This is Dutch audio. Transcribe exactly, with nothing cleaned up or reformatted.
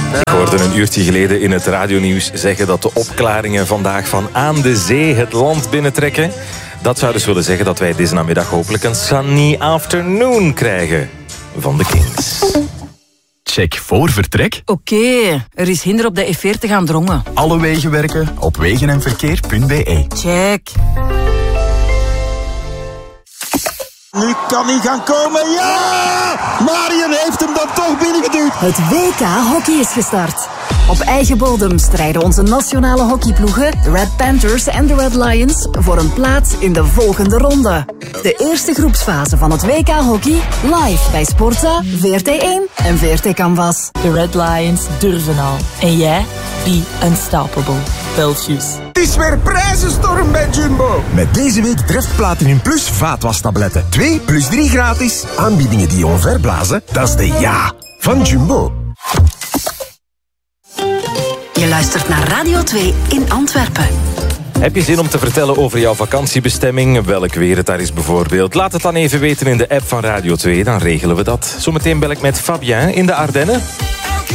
Ik hoorde een uurtje geleden in het radionieuws zeggen dat de opklaringen vandaag van aan de zee het land binnentrekken. Dat zou dus willen zeggen dat wij deze namiddag hopelijk een sunny afternoon krijgen van de Kings. Check voor vertrek. Oké, okay, er is hinder op de F veertig aan Drongen. Alle wegen werken op wegen en verkeer punt b e. Check. Nu kan hij gaan komen. Ja! Marion heeft hem dan toch binnengeduwd. Het W K hockey is gestart. Op eigen bodem strijden onze nationale hockeyploegen, de Red Panthers en de Red Lions, voor een plaats in de volgende ronde. De eerste groepsfase van het W K hockey, live bij Sportza, V R T één en V R T Canvas. De Red Lions durven al. En jij? Be unstoppable. Beltjes. Het is weer prijzenstorm bij Jumbo. Met deze week Treft Platinum Plus vaatwastabletten. twee plus drie gratis. Aanbiedingen die je onverblazen, dat is de ja van Jumbo. Je luistert naar Radio twee in Antwerpen. Heb je zin om te vertellen over jouw vakantiebestemming? Welk weer het daar is bijvoorbeeld? Laat het dan even weten in de app van Radio twee, dan regelen we dat. Zometeen bel ik met Fabien in de Ardennen.